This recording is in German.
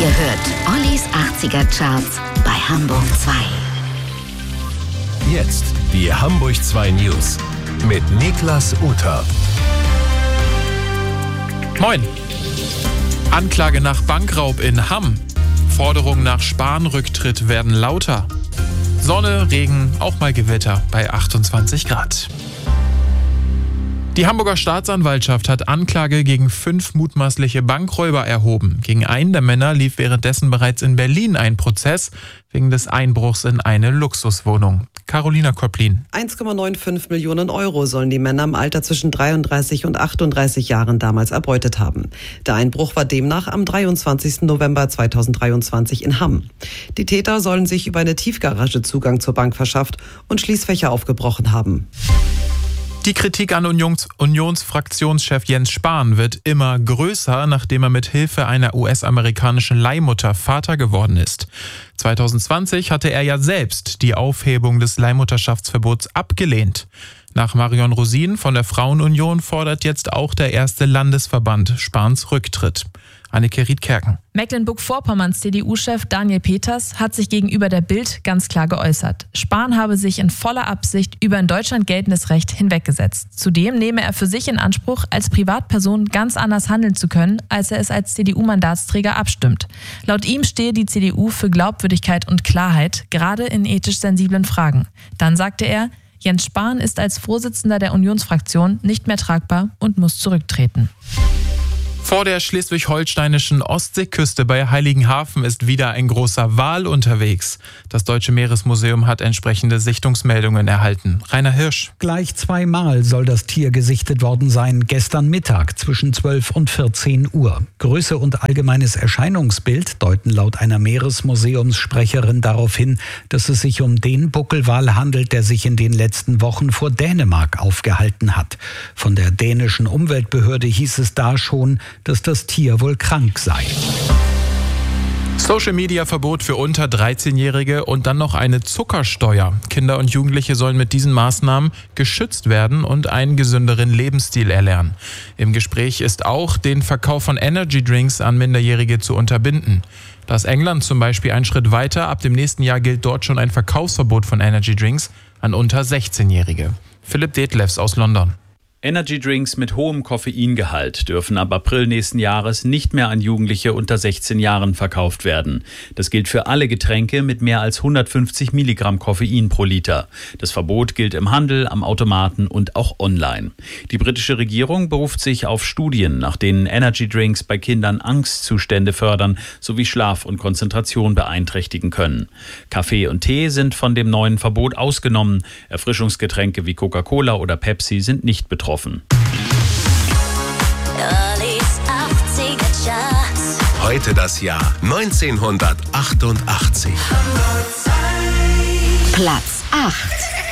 Ihr hört Ollis 80er Charts bei Hamburg 2. Jetzt die Hamburg 2 News mit Niklas Uter. Moin. Anklage nach Bankraub in Hamm. Forderungen nach Spahn-Rücktritt werden lauter. Sonne, Regen, auch mal Gewitter bei 28 Grad. Die Hamburger Staatsanwaltschaft hat Anklage gegen 5 mutmaßliche Bankräuber erhoben. Gegen einen der Männer lief währenddessen bereits in Berlin ein Prozess wegen des Einbruchs in eine Luxuswohnung. Carolina Kopplin. 1,95 Millionen Euro sollen die Männer im Alter zwischen 33 und 38 Jahren damals erbeutet haben. Der Einbruch war demnach am 23. November 2023 in Hamm. Die Täter sollen sich über eine Tiefgarage Zugang zur Bank verschafft und Schließfächer aufgebrochen haben. Die Kritik an Unionsfraktionschef Jens Spahn wird immer größer, nachdem er mit Hilfe einer US-amerikanischen Leihmutter Vater geworden ist. 2020 hatte er ja selbst die Aufhebung des Leihmutterschaftsverbots abgelehnt. Nach Marion Rosin von der Frauenunion fordert jetzt auch der erste Landesverband Spahns Rücktritt. Anneke Riedkerken. Mecklenburg-Vorpommerns CDU-Chef Daniel Peters hat sich gegenüber der Bild ganz klar geäußert. Spahn habe sich in voller Absicht über in Deutschland geltendes Recht hinweggesetzt. Zudem nehme er für sich in Anspruch, als Privatperson ganz anders handeln zu können, als er es als CDU-Mandatsträger abstimmt. Laut ihm stehe die CDU für Glaubwürdigkeit und Klarheit, gerade in ethisch sensiblen Fragen. Dann sagte er, Jens Spahn ist als Vorsitzender der Unionsfraktion nicht mehr tragbar und muss zurücktreten. Vor der schleswig-holsteinischen Ostseeküste bei Heiligenhafen ist wieder ein großer Wal unterwegs. Das Deutsche Meeresmuseum hat entsprechende Sichtungsmeldungen erhalten. Rainer Hirsch. Gleich 2-mal soll das Tier gesichtet worden sein, gestern Mittag zwischen 12 und 14 Uhr. Größe und allgemeines Erscheinungsbild deuten laut einer Meeresmuseumssprecherin darauf hin, dass es sich um den Buckelwal handelt, der sich in den letzten Wochen vor Dänemark aufgehalten hat. Von der dänischen Umweltbehörde hieß es da schon, dass das Tier wohl krank sei. Social-Media-Verbot für unter 13-Jährige und dann noch eine Zuckersteuer. Kinder und Jugendliche sollen mit diesen Maßnahmen geschützt werden und einen gesünderen Lebensstil erlernen. Im Gespräch ist auch, den Verkauf von Energy-Drinks an Minderjährige zu unterbinden. Da ist England zum Beispiel einen Schritt weiter. Ab dem nächsten Jahr gilt dort schon ein Verkaufsverbot von Energy-Drinks an unter 16-Jährige. Philipp Detlefs aus London. Energydrinks mit hohem Koffeingehalt dürfen ab April nächsten Jahres nicht mehr an Jugendliche unter 16 Jahren verkauft werden. Das gilt für alle Getränke mit mehr als 150 Milligramm Koffein pro Liter. Das Verbot gilt im Handel, am Automaten und auch online. Die britische Regierung beruft sich auf Studien, nach denen Energydrinks bei Kindern Angstzustände fördern sowie Schlaf und Konzentration beeinträchtigen können. Kaffee und Tee sind von dem neuen Verbot ausgenommen. Erfrischungsgetränke wie Coca-Cola oder Pepsi sind nicht betroffen. Heute das Jahr 1988. Platz 8.